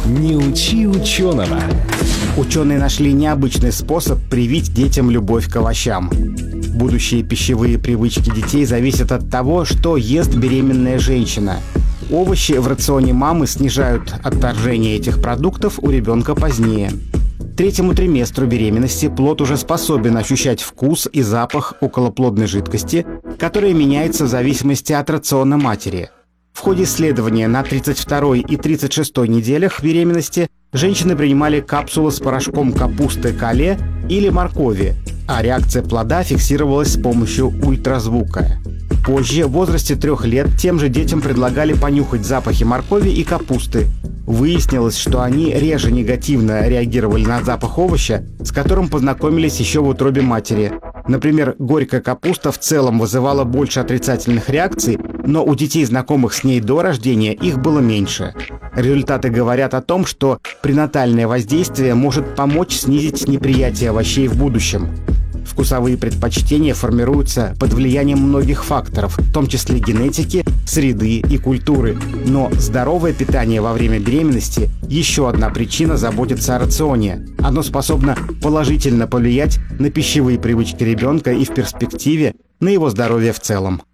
Не учи ученого. Ученые нашли необычный способ привить детям любовь к овощам. Будущие пищевые привычки детей зависят от того, что ест беременная женщина. Овощи в рационе мамы снижают отторжение этих продуктов у ребенка позднее. К третьему триместру беременности плод уже способен ощущать вкус и запах околоплодной жидкости, которая меняется в зависимости от рациона матери. В ходе исследования на 32-й и 36-й неделях беременности женщины принимали капсулы с порошком капусты кале или моркови, а реакция плода фиксировалась с помощью ультразвука. Позже, в возрасте 3 лет, тем же детям предлагали понюхать запахи моркови и капусты. Выяснилось, что они реже негативно реагировали на запах овоща, с которым познакомились еще в утробе матери. Например, горькая капуста в целом вызывала больше отрицательных реакций, но у детей, знакомых с ней до рождения, их было меньше. Результаты говорят о том, что пренатальное воздействие может помочь снизить неприятие овощей в будущем. Вкусовые предпочтения формируются под влиянием многих факторов, в том числе генетики, среды и культуры. Но здоровое питание во время беременности – еще одна причина заботиться о рационе. Оно способно положительно повлиять на пищевые привычки ребенка и в перспективе на его здоровье в целом.